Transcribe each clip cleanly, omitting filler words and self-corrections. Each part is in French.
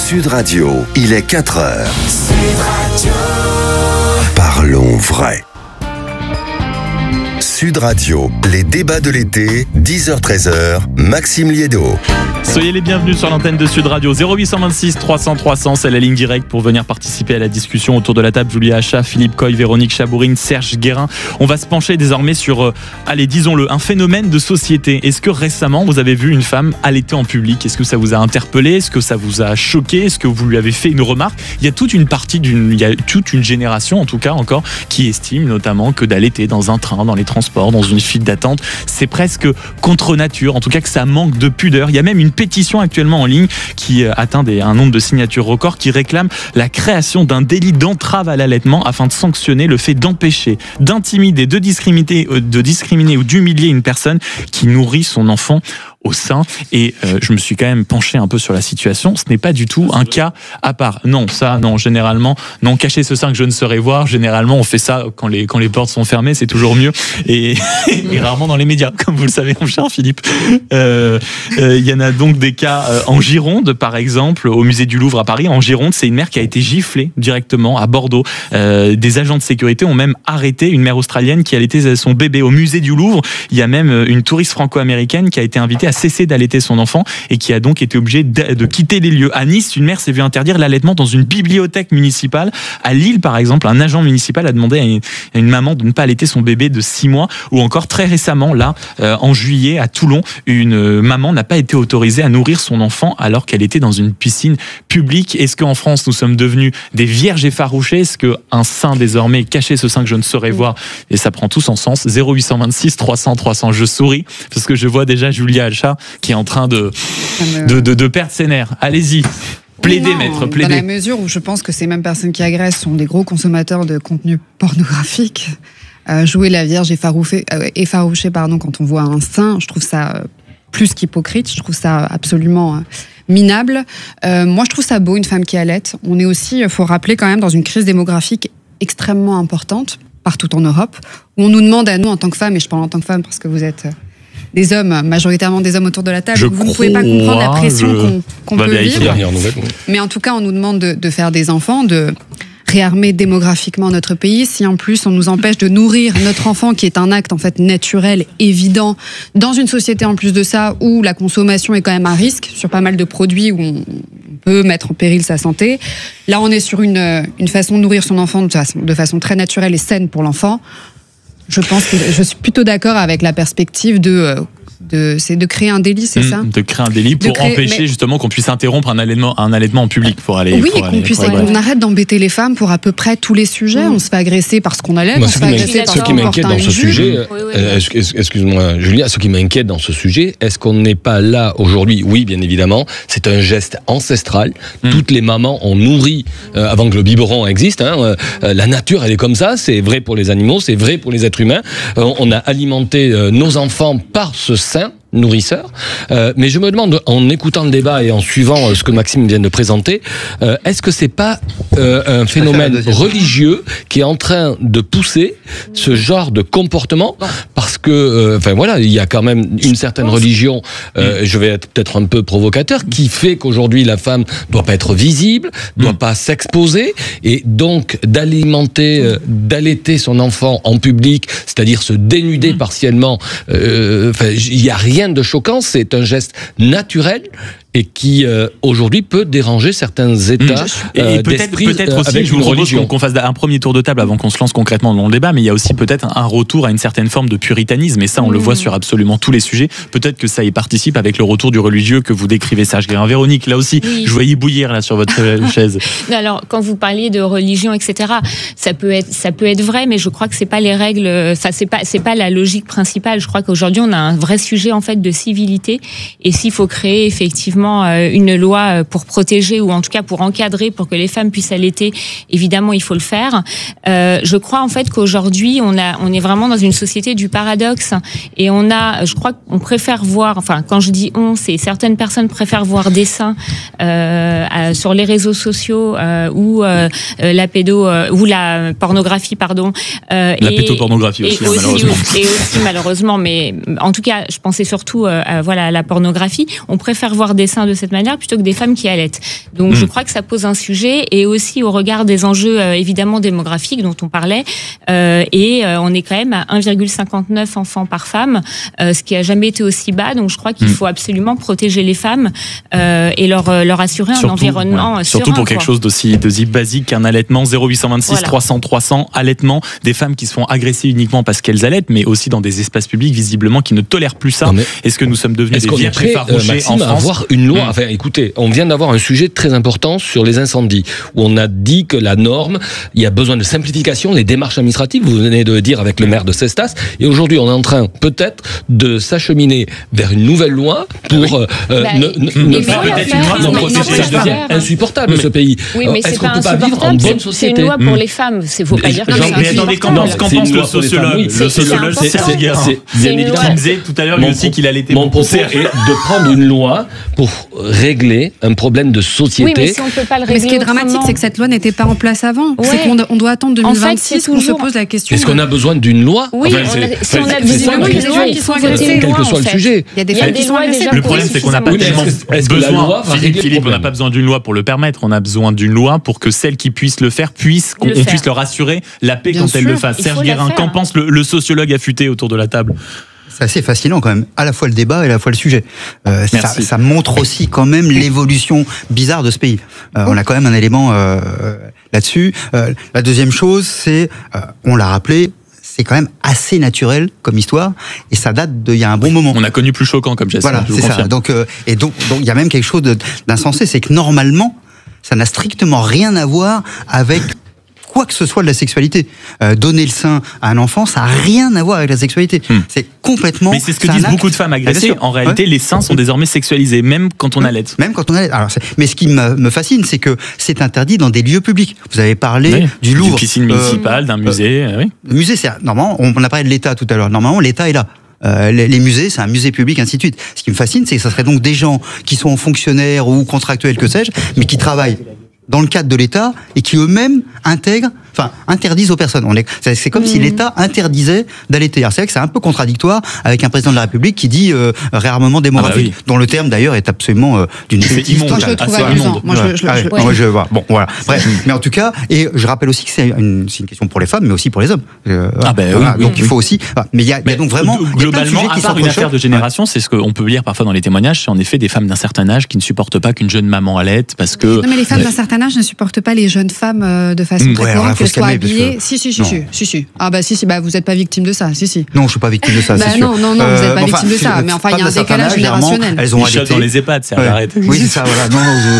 Sud Radio, il est 4h. Sud Radio. Parlons vrai. Sud Radio, les débats de l'été, 10h-13h, Maxime Liédo. Soyez les bienvenus sur l'antenne de Sud Radio. 0826 300 300, c'est la ligne directe pour venir participer à la discussion autour de la table. Julia Achat, Philippe Coy, Véronique Chabourine, Serge Guérin. On va se pencher désormais sur, disons-le, un phénomène de société. Est-ce que récemment vous avez vu une femme allaiter en public ? Est-ce que ça vous a interpellé ? Est-ce que ça vous a choqué ? Est-ce que vous lui avez fait une remarque ? Il y a toute une génération, en tout cas encore, qui estime notamment que d'allaiter dans un train, dans les transports, dans une file d'attente, c'est presque contre nature. En tout cas, que ça manque de pudeur. Il y a même une pétition actuellement en ligne qui atteint un nombre de signatures record qui réclame la création d'un délit d'entrave à l'allaitement afin de sanctionner le fait d'empêcher, d'intimider, de discriminer ou d'humilier une personne qui nourrit son enfant au sein. Et je me suis quand même penché un peu sur la situation. Ce n'est pas du tout un cas à part. Non, généralement, non, cacher ce sein que je ne saurais voir. Généralement, on fait ça quand les portes sont fermées, c'est toujours mieux. Et rarement dans les médias, comme vous le savez, mon cher Philippe. Il y en a donc des cas en Gironde, par exemple, au musée du Louvre à Paris. En Gironde, c'est une mère qui a été giflée directement à Bordeaux. Des agents de sécurité ont même arrêté une mère australienne qui allaitait son bébé au musée du Louvre. Il y a même une touriste franco-américaine qui a été invitée à cesser d'allaiter son enfant et qui a donc été obligée de quitter les lieux. À Nice, une mère s'est vue interdire l'allaitement dans une bibliothèque municipale. À Lille, par exemple, un agent municipal a demandé à une maman de ne pas allaiter son bébé de 6 mois. Ou encore très récemment, là, en juillet, à Toulon, une maman n'a pas été autorisée à nourrir son enfant alors qu'elle était dans une piscine publique. Est-ce qu'en France, nous sommes devenus des vierges effarouchées ? Est-ce qu'un sein désormais, cacher ce sein que je ne saurais voir, et ça prend tout son sens. 0826 300 300, je souris parce que je vois déjà Julia Achat qui est en train de perdre ses nerfs. Allez-y. Plaidez, maître, plaidez. Dans la mesure où je pense que ces mêmes personnes qui agressent sont des gros consommateurs de contenu pornographique. Jouer la vierge effarouchée quand on voit un sein, je trouve ça plus qu'hypocrite, je trouve ça absolument minable. Moi, je trouve ça beau, une femme qui allaite. On est aussi, il faut rappeler quand même, dans une crise démographique extrêmement importante, partout en Europe, où on nous demande à nous, en tant que femmes, et je parle en tant que femme parce que vous êtes des hommes, majoritairement des hommes autour de la table, vous ne pouvez pas comprendre la pression qu'on peut vivre. Mais en tout cas, on nous demande de faire des enfants, de réarmer démographiquement notre pays. Si en plus on nous empêche de nourrir notre enfant, qui est un acte en fait naturel, évident, dans une société en plus de ça où la consommation est quand même à risque sur pas mal de produits où on peut mettre en péril sa santé. Là, on est sur une façon de nourrir son enfant de façon très naturelle et saine pour l'enfant. Je pense que je suis plutôt d'accord avec la perspective c'est de créer un délit, c'est ça ? De créer un délit pour empêcher justement qu'on puisse interrompre un allaitement en public pour aller. Oui, qu'on arrête d'embêter les femmes pour à peu près tous les sujets. On se fait agresser parce qu'on allait. Ce qui m'inquiète dans ce sujet, excuse-moi Julia, ce qui m'inquiète dans ce sujet, est-ce qu'on n'est pas là aujourd'hui ? Oui, bien évidemment, c'est un geste ancestral. Toutes les mamans ont nourri avant que le biberon existe. La nature, elle est comme ça. C'est vrai pour les animaux, c'est vrai pour les êtres humains. On a alimenté nos enfants par ce sein nourrisseur, mais je me demande, en écoutant le débat et en suivant ce que Maxime vient de présenter, est-ce que c'est pas un phénomène religieux qui est en train de pousser ce genre de comportement ? Parce que, il y a quand même une certaine religion, je vais être peut-être un peu provocateur, qui fait qu'aujourd'hui la femme doit pas être visible, doit pas s'exposer, et donc d'allaiter son enfant en public, c'est-à-dire se dénuder partiellement, il y a rien de choquant, c'est un geste naturel et qui aujourd'hui peut déranger certains états d'esprit peut-être aussi, avec je vous propose qu'on fasse un premier tour de table avant qu'on se lance concrètement dans le débat, mais il y a aussi peut-être un retour à une certaine forme de puritanisme, et ça on le voit sur absolument tous les sujets. Peut-être que ça y participe avec le retour du religieux que vous décrivez, Serge Guérin. Véronique, là aussi, je voyais bouillir là sur votre chaise. Alors, quand vous parliez de religion, etc., ça peut être vrai, mais je crois que c'est pas les règles, c'est pas la logique principale. Je crois qu'aujourd'hui on a un vrai sujet en fait de civilité, et s'il faut créer effectivement une loi pour protéger, ou en tout cas pour encadrer, pour que les femmes puissent allaiter, évidemment il faut le faire. Je crois en fait qu'aujourd'hui on est vraiment dans une société du paradoxe, et je crois qu'on préfère voir, enfin quand je dis c'est certaines personnes préfèrent voir des seins sur les réseaux sociaux ou la pornographie, pardon. La pédopornographie aussi, malheureusement. Et aussi malheureusement, mais en tout cas je pensais surtout à la pornographie. On préfère voir des seins de cette manière plutôt que des femmes qui allaitent. Donc je crois que ça pose un sujet, et aussi au regard des enjeux évidemment démographiques dont on parlait, et on est quand même à 1,59 enfants par femme, ce qui a jamais été aussi bas. Donc je crois qu'il faut absolument protéger les femmes et leur assurer un environnement serein. Surtout pour quelque chose d'aussi basique qu'un allaitement. 0826 300 300, allaitement, des femmes qui se font agresser uniquement parce qu'elles allaitent, mais aussi dans des espaces publics visiblement qui ne tolèrent plus ça. Est-ce que nous sommes devenus des vierges effarouchées en France à avoir une loi? Enfin, écoutez, on vient d'avoir un sujet très important sur les incendies, où on a dit que la norme, il y a besoin de simplification, les démarches administratives, vous venez de le dire avec le maire de Cestas, et aujourd'hui on est en train peut-être de s'acheminer vers une nouvelle loi pour insupportable ce pays. Oui, mais est-ce c'est qu'on pas peut pas vivre en bonne société? C'est une loi pour les femmes. Il faut pas dire que c'est mais attendez, qu'en pense le sociologue? Le sociologue, c'est Guérin. Bien évidemment. Il disait tout à l'heure lui aussi qu'il allait être mon propos est de prendre une loi pour régler un problème de société. Oui, mais si on peut pas le régler. Mais ce qui est dramatique, c'est que cette loi n'était pas en place avant. Ouais. C'est qu'on doit attendre 2026 qu'on se pose la question. Est-ce qu'on a besoin d'une loi? Oui, si on a besoin d'une loi qui sont agressées, quel que soit le sujet. Il y a des femmes qui sont agressées. Le problème, c'est qu'on n'a pas tellement besoin. Philippe, on n'a pas besoin d'une loi pour le permettre. On a besoin d'une loi pour que celles qui puissent le faire qu'on puisse leur assurer la paix quand elles le fassent. Serge Guérin, qu'en pense le sociologue affûté autour de la table? C'est assez fascinant quand même, à la fois le débat et à la fois le sujet. Ça montre aussi quand même l'évolution bizarre de ce pays. On a quand même un élément là-dessus. La deuxième chose, c'est, on l'a rappelé, c'est quand même assez naturel comme histoire, et ça date d'il y a un bon moment. On a connu plus choquant comme geste. Voilà, c'est ça. Donc il y a même quelque chose d'insensé, c'est que normalement, ça n'a strictement rien à voir avec quoi que ce soit de la sexualité. Donner le sein à un enfant, ça n'a rien à voir avec la sexualité. C'est complètement... Mais c'est ce que disent beaucoup de femmes agressées. En réalité, les seins sont désormais sexualisés, même quand on allait. Même quand on allait. Alors, mais ce qui me fascine, c'est que c'est interdit dans des lieux publics. Vous avez parlé du Louvre. D'une piscine municipale, d'un musée. Le musée, c'est... Normalement, on a parlé de l'État tout à l'heure. Normalement, l'État est là. Les musées, c'est un musée public, ainsi de suite. Ce qui me fascine, c'est que ça serait donc des gens qui sont fonctionnaires ou contractuels, que sais-je, mais qui travaillent dans le cadre de l'État et qui eux-mêmes interdisent aux personnes. C'est comme si l'État interdisait d'allaiter. Alors c'est vrai que c'est un peu contradictoire avec un président de la République qui dit réarmement démographique, dont le terme d'ailleurs est absolument d'une bêtise totale. Je le trouve amusant. Moi je vois. Bon, voilà. Bref, mais en tout cas, et je rappelle aussi que c'est une question pour les femmes, mais aussi pour les hommes. Donc il faut aussi. Mais il y a donc vraiment globalement, à part une affaire de génération, c'est ce qu'on peut lire parfois dans les témoignages. C'est en effet des femmes d'un certain âge qui ne supportent pas qu'une jeune maman allaite parce que. Non, mais les femmes d'un certain âge ne supportent pas les jeunes femmes de façon très courante, qu'elles soient habillées. Si. Ah bah si, vous n'êtes pas victime de ça, si. Non, je suis pas victime de ça. Non, vous n'êtes pas victime de ça. Mais enfin, il y a un décalage générationnel. Elles ont allaité dans les EHPAD, ça arrête. Oui, c'est ça, voilà.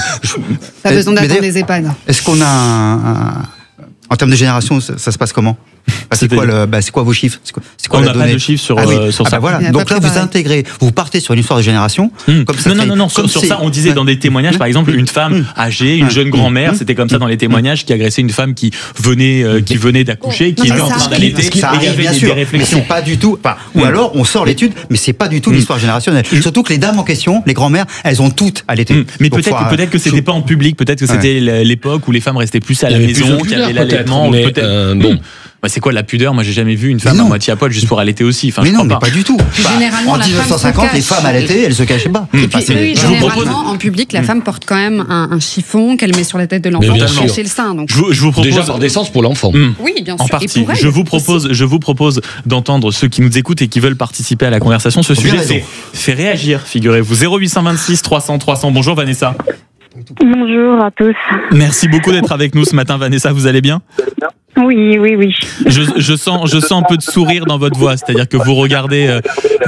T'as besoin d'attendre les EHPAD. Est-ce qu'on a en termes de génération, ça se passe comment? C'est quoi vos chiffres? C'est quoi on la n'a pas de chiffres sur ça. Voilà. Donc là, vous intégrez, vous partez sur une histoire de génération. Comme ça non. Sur ça, on disait dans des témoignages, par exemple, une femme âgée, une jeune grand-mère, c'était comme ça dans les témoignages, qui agressait une femme qui venait d'accoucher, qui était en train d'allaiter. Il y avait des réflexions. C'est pas du tout. Ou alors, on sort l'étude, mais c'est pas du tout l'histoire générationnelle. Surtout que les dames en question, les grand-mères, elles ont toutes allaité. Mais peut-être que c'était pas en public, peut-être que c'était l'époque où les femmes restaient plus à la maison, qu'il y avait l'allaitement. Bon. C'est quoi la pudeur? Moi, j'ai jamais vu une femme à moitié à poil juste pour allaiter aussi. Mais non, mais pas du tout. En 1950, les femmes allaitaient, elles se cachaient pas. Et puis, généralement, en public, la femme porte quand même un chiffon qu'elle met sur la tête de l'enfant pour cacher le sein. Donc. Je vous propose déjà par décence pour l'enfant. Oui, bien sûr. En partie. Je vous propose d'entendre ceux qui nous écoutent et qui veulent participer à la conversation. Ce sujet fait réagir, figurez-vous. 0826 300 300. Bonjour Vanessa. Bonjour à tous. Merci beaucoup d'être avec nous ce matin, Vanessa. Vous allez bien? Oui. Je sens un peu de sourire dans votre voix, c'est-à-dire que vous regardez.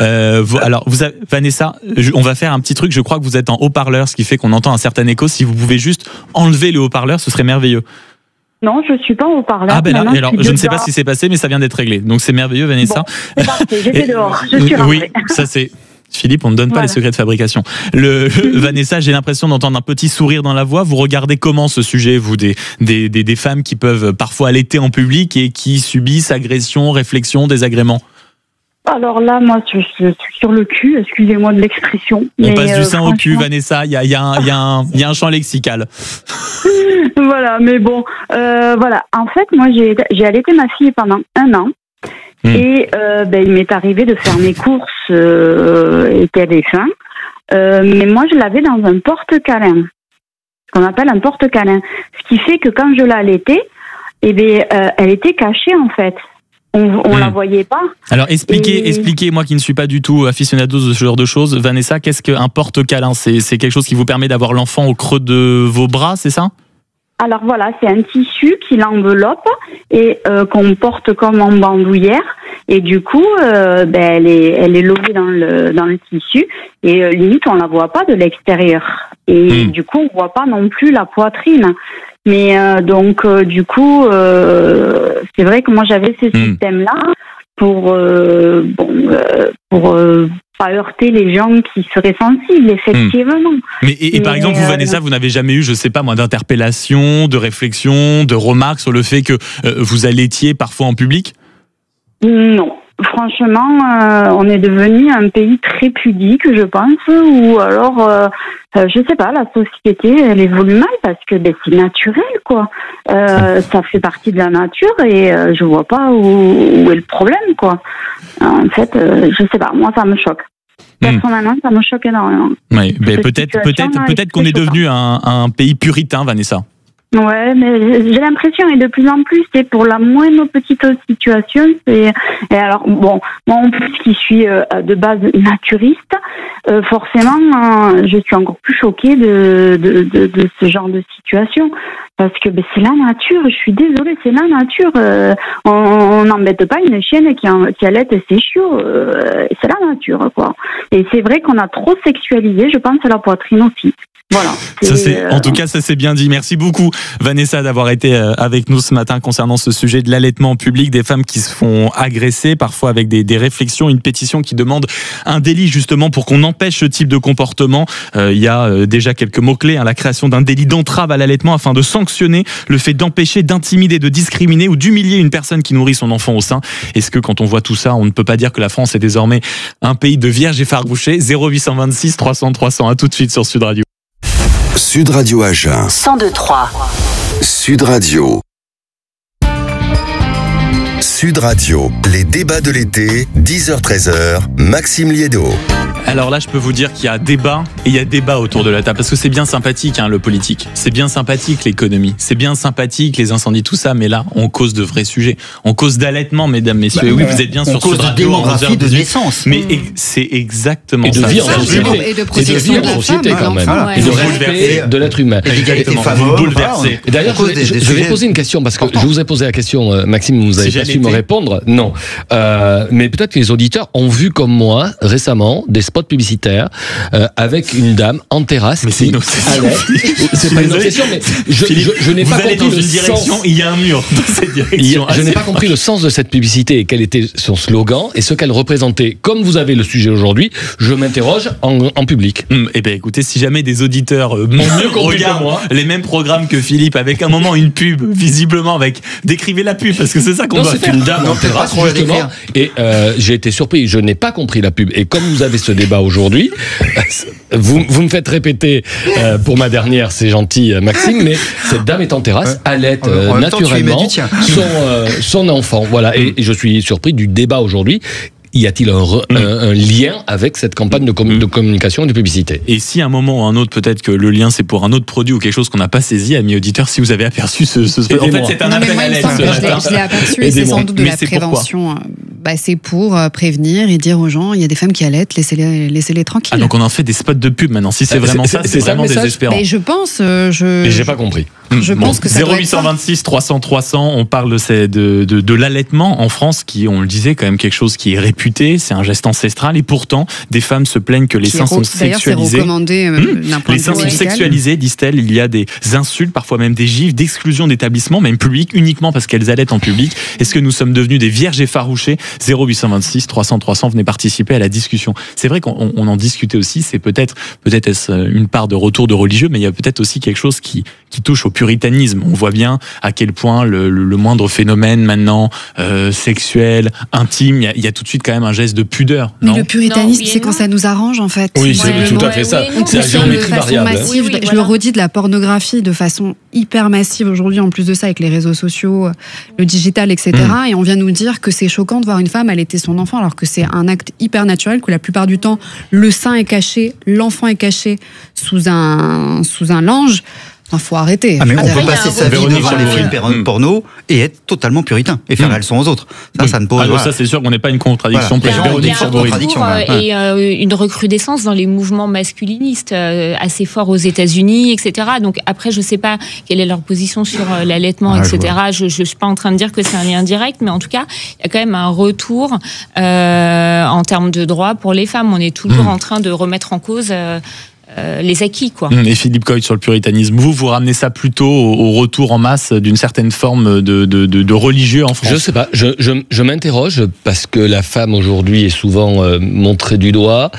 Vanessa, on va faire un petit truc. Je crois que vous êtes en haut-parleur, ce qui fait qu'on entend un certain écho. Si vous pouvez juste enlever le haut-parleur, ce serait merveilleux. Non, je suis pas en haut-parleur. Ah ben là, alors je ne sais pas ce qui s'est passé, mais ça vient d'être réglé. Donc c'est merveilleux, Vanessa. Bon, c'est parfait, j'étais dehors. Je suis rentrée. Oui, ça c'est. Philippe, on ne donne pas les secrets de fabrication. Vanessa, j'ai l'impression d'entendre un petit sourire dans la voix. Vous regardez comment ce sujet, vous, des femmes qui peuvent parfois allaiter en public et qui subissent agressions, réflexions, désagréments? Alors là, moi, je suis sur le cul, excusez-moi de l'expression. On passe du sein au cul, Vanessa, il y a un champ lexical. Voilà, mais bon, voilà. En fait, moi, j'ai allaité ma fille pendant 1 an. Et il m'est arrivé de faire mes courses et qu'elle ait faim. mais moi je l'avais dans un porte-câlin, ce qu'on appelle un porte-câlin. Ce qui fait que quand je l'allaitais, elle était cachée en fait. On la voyait pas. Alors expliquez, moi qui ne suis pas du tout aficionado de ce genre de choses, Vanessa, qu'est-ce qu'un porte-câlin ? C'est quelque chose qui vous permet d'avoir l'enfant au creux de vos bras, c'est ça ? Alors voilà, c'est un tissu qui l'enveloppe et qu'on porte comme en bandoulière. Et du coup, elle est logée dans le tissu et limite on la voit pas de l'extérieur. Et du coup, on voit pas non plus la poitrine. Mais du coup, c'est vrai que moi j'avais ce système-là pour pas heurter les gens qui seraient sensibles, effectivement. Mais par exemple, vous, Vanessa, vous n'avez jamais eu, je sais pas moi, d'interpellation, de réflexion, de remarques sur le fait que vous allaitiez parfois en public ? Non. Franchement, on est devenu un pays très pudique, je pense, ou alors, je sais pas, la société, elle évolue mal parce que c'est naturel, quoi. Ça fait partie de la nature et je vois pas où est le problème, quoi. En fait, je sais pas, moi ça me choque. Personnellement, ça me choque énormément. Oui, peut-être qu'on est devenu un pays puritain, Vanessa. Ouais, mais j'ai l'impression, et de plus en plus, c'est pour la moindre petite situation, et alors, bon, moi en plus qui suis de base naturiste, forcément, je suis encore plus choquée de ce genre de situation, parce que c'est la nature, je suis désolée, c'est la nature, on n'embête pas une chienne qui allaite ses chiots, c'est la nature, quoi. Et c'est vrai qu'on a trop sexualisé, je pense, la poitrine aussi. Voilà. En tout cas, ça c'est bien dit. Merci beaucoup, Vanessa, d'avoir été avec nous ce matin concernant ce sujet de l'allaitement en public, des femmes qui se font agresser, parfois avec des réflexions, une pétition qui demande un délit justement pour qu'on empêche ce type de comportement. Il y a déjà quelques mots-clés, la création d'un délit d'entrave à l'allaitement afin de sanctionner le fait d'empêcher, d'intimider, de discriminer ou d'humilier une personne qui nourrit son enfant au sein. Est-ce que quand on voit tout ça, on ne peut pas dire que la France est désormais un pays de vierges effarouchées ? 0826 300 300, à tout de suite sur Sud Radio. Sud Radio Agen 102.3. Sud Radio. Sud Radio, les débats de l'été, 10h-13h, Maxime Liédo. Alors là, je peux vous dire qu'il y a débat et il y a débat autour de la table. Parce que c'est bien sympathique, le politique. C'est bien sympathique, l'économie. C'est bien sympathique, les incendies, tout ça. Mais là, on cause de vrais sujets. On cause d'allaitement, mesdames, messieurs. Et oui, vous êtes bien sur Sud Radio. On cause de démographie, de naissance. Mais c'est exactement et de ça. vie en société. Et de protection de la société, femme, quand même. Ouais. Et de respect de l'être humain. Et d'égalité Vous bouleversez. Et d'ailleurs, je vais poser une question, parce que je vous ai posé la question, Maxime, vous n'avez pas su me répondre. Non. Mais peut-être que les auditeurs ont vu, comme moi, récemment, des spots publicitaires avec une dame en terrasse. Mais c'est une obsession. C'est pas une obsession, mais je n'ai pas compris dans une direction, il y a un mur dans cette direction. Je n'ai pas compris le sens de cette publicité et quel était son slogan et ce qu'elle représentait. Comme vous avez le sujet aujourd'hui, je m'interroge en public. Eh bien, écoutez, si jamais des auditeurs regardent les mêmes programmes que Philippe, avec un moment une pub, visiblement, avec décrivez la pub, parce que c'est ça qu'on doit faire. C'est une dame en terrasse, justement. Et j'ai été surpris, je n'ai pas compris la pub. Et comme vous avez ce débat aujourd'hui, vous me faites répéter pour ma dernière, c'est gentil, Maxime, mais cette dame est en terrasse, allaite naturellement son enfant. Voilà. Et je suis surpris du débat aujourd'hui. Y a-t-il un lien avec cette campagne de communication et de publicité ? Et si à un moment ou à un autre, peut-être que le lien c'est pour un autre produit ou quelque chose qu'on n'a pas saisi, amis auditeurs, si vous avez aperçu ce spot. En fait, c'est un appel à l'aide. Je l'ai aperçu et c'est sans doute de la prévention. C'est pour prévenir et dire aux gens, il y a des femmes qui allaitent, laissez-les tranquilles. Ah, donc on en fait des spots de pub maintenant. Si c'est vraiment ça, c'est vraiment désespérant. Mais je pense. Et j'ai pas compris. Je pense que ça 0826 300 300, on parle de l'allaitement en France, qui, on le disait, quand même quelque chose qui est réputé, c'est un geste ancestral, et pourtant des femmes se plaignent que les seins sont sexualisés. D'ailleurs, c'est recommandé les seins sont sexualisés, disent-elles. Il y a des insultes, parfois même des gifs, d'exclusion d'établissements, même publics, uniquement parce qu'elles allaitent en public. Est-ce que nous sommes devenus des vierges effarouchées ? 0826 300 300, venez participer à la discussion. C'est vrai qu'on en discutait aussi, c'est peut-être est-ce une part de retour de religieux, mais il y a peut-être aussi quelque chose qui qui touche au puritanisme. On voit bien à quel point le moindre phénomène maintenant sexuel, intime, il y a tout de suite quand même un geste de pudeur. Mais non le puritanisme, c'est quand ça nous arrange en fait. Oui, c'est tout à fait ça. C'est la géométrie variable. Massive, je le redis, de la pornographie de façon hyper massive aujourd'hui, en plus de ça, avec les réseaux sociaux, le digital, etc. Et on vient nous dire que c'est choquant de voir une femme allaiter son enfant, alors que c'est un acte hyper naturel, que la plupart du temps, le sein est caché, l'enfant est caché sous un linge. Il faut arrêter. Ah, mais on peut passer sa vie devant les films porno et être totalement puritain et faire la leçon aux autres. Ça ne pose pas. Ça, c'est sûr qu'on n'est pas une contradiction. Il y a une recrudescence dans les mouvements masculinistes assez fort aux États-Unis, etc. Donc après, je ne sais pas quelle est leur position sur l'allaitement, etc. Je ne suis pas en train de dire que c'est un lien direct, mais en tout cas, il y a quand même un retour en termes de droits pour les femmes. On est toujours en train de remettre en cause les acquis, quoi. Et Philippe Coy, sur le puritanisme, vous ramenez ça plutôt au retour en masse d'une certaine forme de religieux en France? Je sais pas, je m'interroge parce que la femme aujourd'hui est souvent montrée du doigt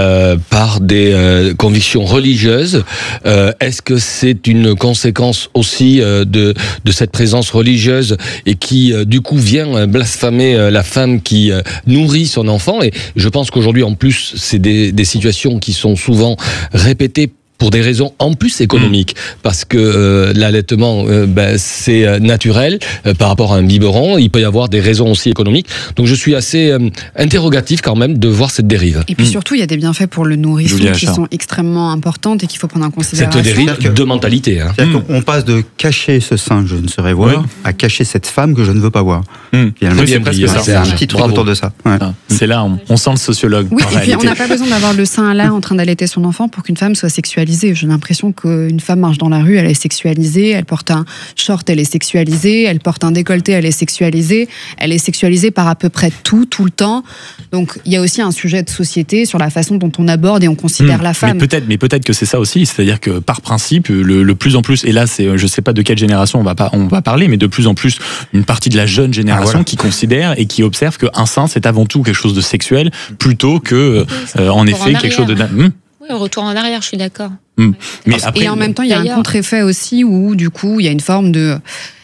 par des convictions religieuses. Est-ce que c'est une conséquence aussi de cette présence religieuse et qui du coup vient blasphémer la femme qui nourrit son enfant? Et je pense qu'aujourd'hui en plus c'est des situations qui sont souvent répétées pour des raisons en plus économiques, parce que l'allaitement, c'est naturel par rapport à un biberon. Il peut y avoir des raisons aussi économiques. Donc je suis assez interrogatif quand même de voir cette dérive. Et puis surtout, il y a des bienfaits pour le nourrisson qui sont extrêmement importantes et qu'il faut prendre en considération. Cette dérive de mentalité. On passe de cacher ce sein que je ne saurais voir à cacher cette femme que je ne veux pas voir. C'est presque ça. C'est un petit truc autour de ça. Ouais. C'est là, on sent le sociologue. Oui, et puis on n'a pas besoin d'avoir le sein là en train d'allaiter son enfant pour qu'une femme soit sexualisée. J'ai l'impression qu'une femme marche dans la rue, elle est sexualisée, elle porte un short, elle est sexualisée, elle porte un décolleté, elle est sexualisée par à peu près tout le temps. Donc il y a aussi un sujet de société sur la façon dont on aborde et on considère la femme. Mais peut-être que c'est ça aussi, c'est-à-dire que par principe, le plus en plus, et là je sais pas de quelle génération on va parler, mais de plus en plus une partie de la jeune génération qui considère et qui observe qu'un sein c'est avant tout quelque chose de sexuel plutôt que en effet quelque chose de... Retour en arrière, je suis d'accord. Mais après, et en même temps, il y a un contre-effet aussi où, du coup, il y a une forme de...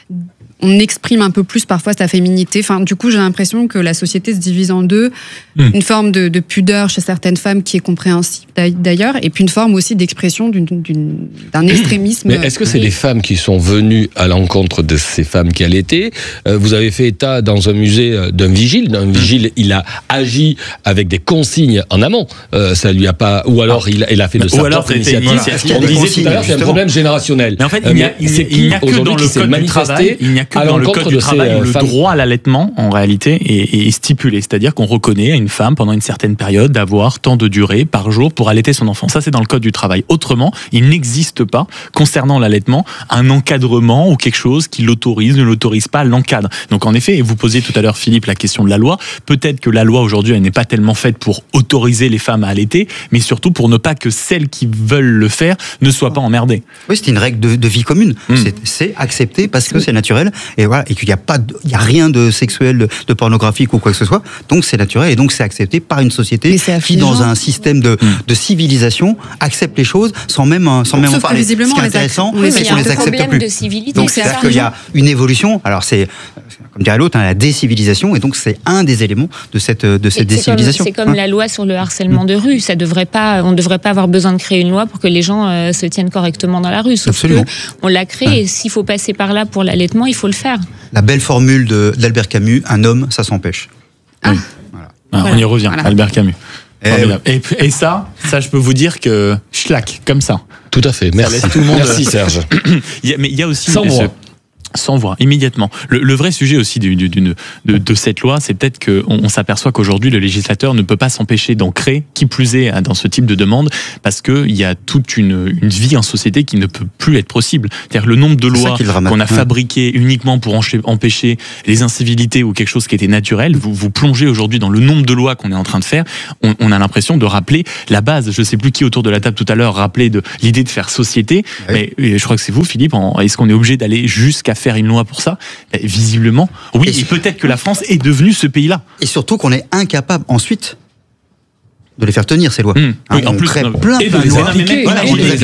On exprime un peu plus parfois sa féminité. Enfin, du coup, j'ai l'impression que la société se divise en deux. Une forme de pudeur chez certaines femmes qui est compréhensible d'ailleurs, et puis une forme aussi d'expression d'un extrémisme. Mais est-ce que c'est les femmes qui sont venues à l'encontre de ces femmes qui allaitaient? Vous avez fait état dans un musée d'un vigile. Il a agi avec des consignes en amont. Ça lui a pas, ou alors il a fait de sa propre initiative. On disait tout à l'heure, c'est un problème générationnel. Mais en fait, il n'y a que dans le code du travail. Il n'y a que dans le code du travail où le droit à l'allaitement, en réalité, est stipulé. C'est-à-dire qu'on reconnaît à une femme, pendant une certaine période, d'avoir tant de durée par jour pour allaiter son enfant. Ça, c'est dans le code du travail. Autrement, il n'existe pas, concernant l'allaitement, un encadrement ou quelque chose qui l'autorise, ne l'autorise pas, l'encadre. Donc, en effet, et vous posiez tout à l'heure, Philippe, la question de la loi. Peut-être que la loi, aujourd'hui, elle n'est pas tellement faite pour autoriser les femmes à allaiter, mais surtout pour ne pas que celles qui veulent le faire ne soient pas emmerdées. Oui, c'est une règle de vie commune. C'est accepté parce que c'est naturel. Et voilà, et qu'il n'y a rien de sexuel, de pornographique ou quoi que ce soit. Donc c'est naturel et donc c'est accepté par une société qui, dans un système de civilisation, accepte les choses sans même en parler. Ce qui est intéressant, c'est qu'on les accepte plus. Donc c'est-à-dire qu'il y a une évolution. Alors c'est, comme dirait l'autre, la décivilisation, et donc c'est un des éléments de cette décivilisation. C'est comme la loi sur le harcèlement de rue. On ne devrait pas avoir besoin de créer une loi pour que les gens se tiennent correctement dans la rue. Sauf que on l'a créé et s'il faut passer par là pour l'allaitement, il faut le faire. La belle formule d'Albert Camus, un homme, ça s'empêche. Voilà. On y revient, Albert Camus. Et ça, je peux vous dire que schlac, comme ça. Tout à fait, merci. Tout le monde. Merci Serge. Mais il y a aussi... Sans voix, immédiatement. Le vrai sujet aussi de cette loi, c'est peut-être qu'on s'aperçoit qu'aujourd'hui, le législateur ne peut pas s'empêcher d'en créer, qui plus est dans ce type de demande, parce qu'il y a toute une vie en société qui ne peut plus être possible. C'est-à-dire le nombre de lois qu'on a fabriquées uniquement pour empêcher les incivilités ou quelque chose qui était naturel, vous plongez aujourd'hui dans le nombre de lois qu'on est en train de faire, on a l'impression de rappeler la base. Je ne sais plus qui autour de la table tout à l'heure rappelait de l'idée de faire société, mais je crois que c'est vous, Philippe. Est-ce qu'on est obligé d'aller jusqu'à faire une loi pour ça? Visiblement, oui. Et peut-être que la France est devenue ce pays-là. Et surtout qu'on est incapable ensuite de les faire tenir, ces lois. Oui, en plus, plein de de les lois. appliquer. Imaginez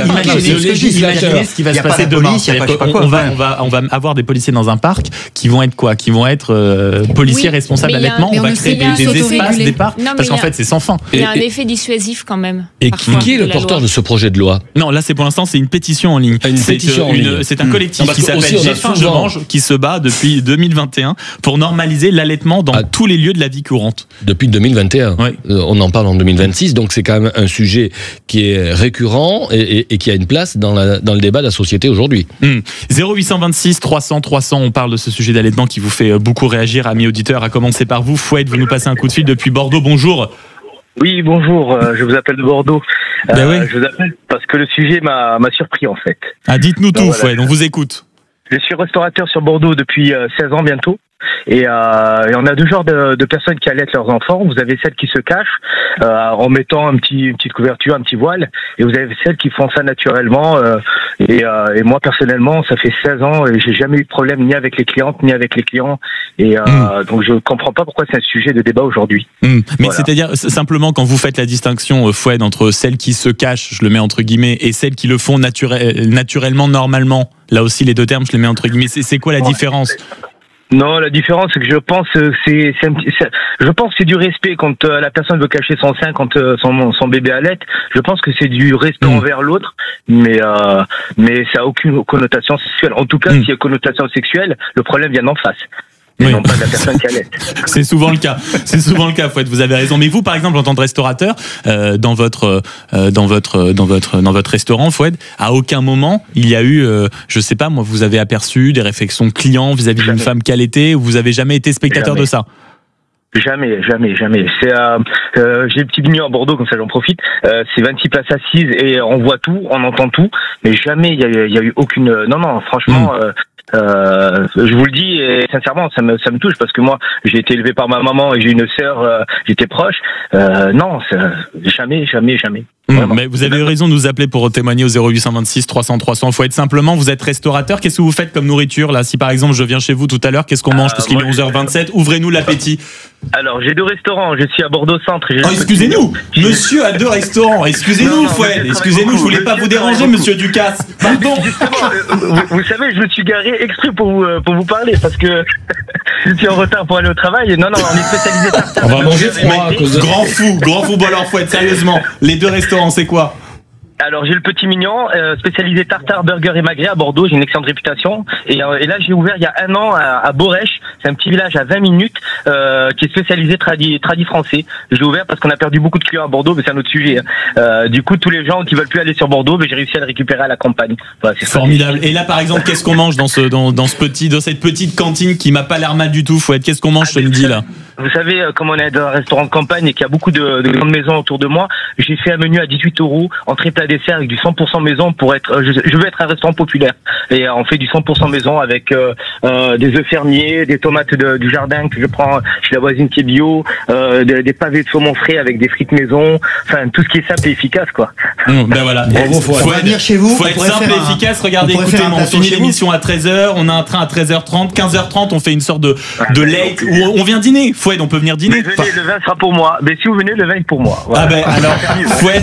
ce qui va se passer demain. On va avoir des policiers dans un parc qui vont être quoi? Qui vont être policiers responsables d'allaitement. On va créer des espaces, des parcs, parce qu'en fait, c'est sans fin. Il y a un effet dissuasif quand même. Et qui est le porteur de ce projet de loi? Non, là, pour l'instant, c'est une pétition en ligne. C'est un collectif qui s'appelle J'ai faim, je mange, qui se bat depuis 2021 pour normaliser l'allaitement dans tous les lieux de la vie courante. Depuis 2021. Ouais. On en parle en 2026, donc c'est quand même un sujet qui est récurrent et qui a une place dans le débat de la société aujourd'hui. 0826 300 300, on parle de ce sujet d'allaitement qui vous fait beaucoup réagir, amis auditeurs, à commencer par vous. Foued, vous nous passez un coup de fil depuis Bordeaux, bonjour. Oui, bonjour, je vous appelle de Bordeaux. Oui. Je vous appelle parce que le sujet m'a surpris en fait. Ah, dites-nous tout, Foued, on vous écoute. Je suis restaurateur sur Bordeaux depuis 16 ans bientôt. Et on a deux genres de personnes qui allaitent leurs enfants. Vous avez celles qui se cachent en mettant une petite couverture, un petit voile, et vous avez celles qui font ça naturellement. Et moi personnellement, ça fait 16 ans et j'ai jamais eu de problème ni avec les clientes ni avec les clients. Et donc je comprends pas pourquoi c'est un sujet de débat aujourd'hui. Mais voilà. C'est-à-dire simplement quand vous faites la distinction, Foued, entre celles qui se cachent, je le mets entre guillemets, et celles qui le font naturellement, normalement. Là aussi, les deux termes, je les mets entre guillemets. C'est quoi la différence? Non, la différence, c'est que je pense que c'est du respect quand la personne veut cacher son sein quand son bébé allait. Je pense que c'est du respect envers l'autre, mais ça a aucune connotation sexuelle. En tout cas, s'il y a connotation sexuelle, le problème vient d'en face. Oui. Non pas de la personne qui allait. C'est souvent le cas. C'est souvent le cas, Foued, vous avez raison. Mais vous, par exemple, en tant que restaurateur, dans votre restaurant, Foued, à aucun moment il y a eu, je sais pas, moi, vous avez aperçu des réflexions clients vis-à-vis d'une femme qui allaitait, ou vous avez jamais été spectateur de ça? Jamais. C'est j'ai le petit vignon à Bordeaux, comme ça j'en profite. C'est 26 places assises et on voit tout, on entend tout, mais jamais il y a eu aucune. Non, franchement. Je vous le dis et sincèrement, ça me touche parce que moi, j'ai été élevé par ma maman et j'ai une sœur, j'étais proche. Non, jamais. Mais vous avez eu raison de nous appeler pour témoigner au 0826 300 300. Faut être simplement, vous êtes restaurateur. Qu'est-ce que vous faites comme nourriture là? Si par exemple je viens chez vous tout à l'heure, qu'est-ce qu'on mange? Parce qu'il est 11h27. Ouvrez-nous l'appétit. Alors j'ai deux restaurants. Je suis à Bordeaux Centre. Excusez-nous, monsieur a deux restaurants. Excusez-nous, Foued. Excusez-nous, je voulais pas vous déranger, monsieur Ducasse. Pardon. Vous savez, je me suis garé exprès pour vous parler parce que je suis en retard pour aller au travail. Non, on est spécialisé tartare. On va manger froid. Grand fou. Bon alors, Foued, sérieusement, les deux restaurants, c'est quoi? Alors j'ai le Petit Mignon, spécialisé tartare, burger et magret à Bordeaux, j'ai une excellente réputation. Et là j'ai ouvert il y a un an à Borèche, c'est un petit village à 20 minutes qui est spécialisé tradi français. J'ai ouvert parce qu'on a perdu beaucoup de clients à Bordeaux, mais c'est un autre sujet. Du coup tous les gens qui veulent plus aller sur Bordeaux, j'ai réussi à le récupérer à la campagne. Voilà, c'est formidable. Et là par exemple, qu'est-ce qu'on mange dans cette petite cantine qui m'a pas l'air mal du tout, Foued? Qu'est-ce qu'on mange ce midi là? Vous savez, comme on est dans un restaurant de campagne et qu'il y a beaucoup de grandes maisons autour de moi, j'ai fait un menu à 18 €, entrée plat dessert avec du 100% maison pour être. Je veux être un restaurant populaire et on fait du 100% maison avec des œufs fermiers, des tomates du jardin que je prends chez la voisine qui est bio, des pavés de saumon frais avec des frites maison, enfin tout ce qui est simple et efficace quoi. Ben voilà. Bravo, faut venir chez vous. Faut être simple et efficace. Regardez, écoutez, on finit l'émission à 13h, on a un train à 13h30, 15h30, on fait une sorte de late où on vient dîner. Foued, on peut venir dîner. Mais venez, le vin sera pour moi. Mais si vous venez, le vin est pour moi. Voilà. Ah ben alors, Foued,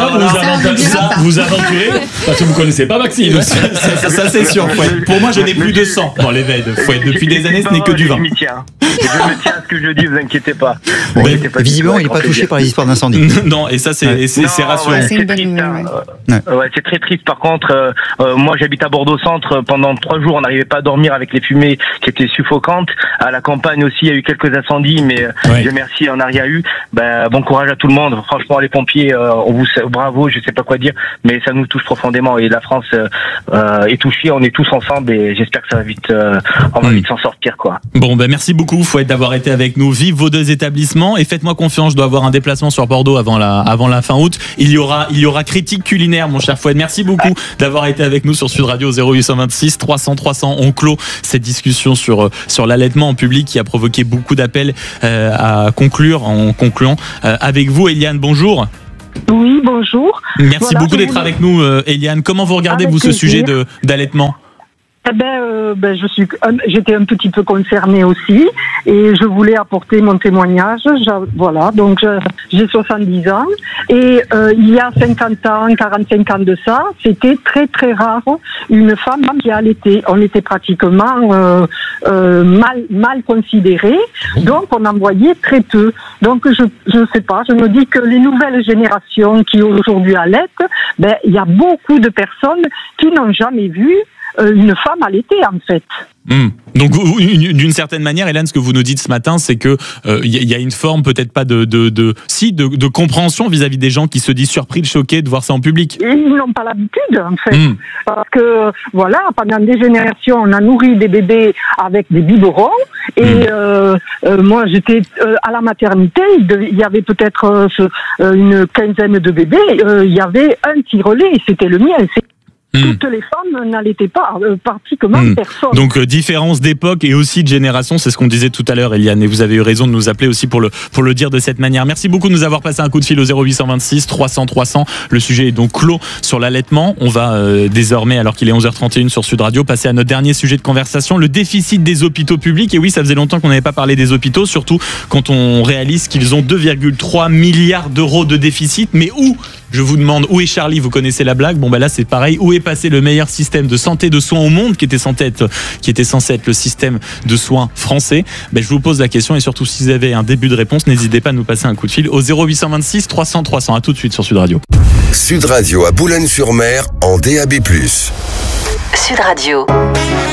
vous aventurez parce que vous connaissez pas Maxime. Ça c'est sûr, Foued. Pour moi, je n'ai plus de sang dans les veines. Foued, depuis des années, ce n'est que du vin. Je me tiens à ce que je dis, vous inquiétez pas. Visiblement, il n'est pas touché par les histoires d'incendie. Non, et ça c'est rassurant. C'est triste. Ouais, c'est très triste. Par contre, moi, j'habite à Bordeaux Centre. Pendant 3 jours, on n'arrivait pas à dormir avec les fumées qui étaient suffocantes. À la campagne aussi, il y a eu quelques incendies, mais Dieu merci, il n'y en a rien eu. Bon courage à tout le monde. Franchement, les pompiers, on vous bravo, je sais pas quoi dire, mais ça nous touche profondément. Et la France est touchée. On est tous ensemble et j'espère que ça va vite. On va vite s'en sortir, quoi. Bon, merci beaucoup, Foued, d'avoir été avec nous. Vive vos deux établissements et faites-moi confiance. Je dois avoir un déplacement sur Bordeaux avant la fin août. Il y aura critique culinaire, mon cher Foued. Merci beaucoup d'avoir été avec nous sur Sud Radio 0826 300 300. On clôt cette discussion sur l'allaitement en public qui a provoqué beaucoup d'appels à conclure en concluant avec vous, Eliane. Bonjour. Oui, bonjour. Merci beaucoup d'être avec nous, Eliane. Comment vous regardez, vous, ce sujet d'allaitement? J'étais un petit peu concernée aussi et je voulais apporter mon témoignage. Voilà, donc j'ai 70 ans et il y a 50 ans, 45 ans de ça, c'était très très rare une femme qui allaitait. On était pratiquement mal considérés, donc on en voyait très peu. Donc je sais pas, je me dis que les nouvelles générations qui aujourd'hui allaitent, il y a beaucoup de personnes qui n'ont jamais vu une femme allaiter en fait. Donc d'une certaine manière, Hélène, ce que vous nous dites ce matin, c'est que y a une forme peut-être pas de compréhension vis-à-vis des gens qui se disent surpris, choqués de voir ça en public. Ils n'ont pas l'habitude en fait, parce que voilà, pendant des générations, on a nourri des bébés avec des biberons et moi j'étais à la maternité, il y avait peut-être une quinzaine de bébés, il y avait un tire-lait et c'était le mien. Toutes les femmes n'allaitaient pas, pratiquement personne. Donc différence d'époque et aussi de génération, c'est ce qu'on disait tout à l'heure, Eliane, et vous avez eu raison de nous appeler aussi pour le dire de cette manière. Merci beaucoup de nous avoir passé un coup de fil au 0826 300 300. Le sujet est donc clos sur l'allaitement. On va désormais, alors qu'il est 11h31 sur Sud Radio, passer à notre dernier sujet de conversation, le déficit des hôpitaux publics. Et oui, ça faisait longtemps qu'on n'avait pas parlé des hôpitaux, surtout quand on réalise qu'ils ont 2,3 milliards d'euros de déficit. Mais où ? Je vous demande, où est Charlie ? Vous connaissez la blague ? Bon, là, c'est pareil. Où est passé le meilleur système de santé, de soins au monde, qui était censé être le système de soins français ? Je vous pose la question et surtout, si vous avez un début de réponse, n'hésitez pas à nous passer un coup de fil au 0826 300 300. À tout de suite sur Sud Radio. Sud Radio à Boulogne-sur-Mer en DAB+. Sud Radio.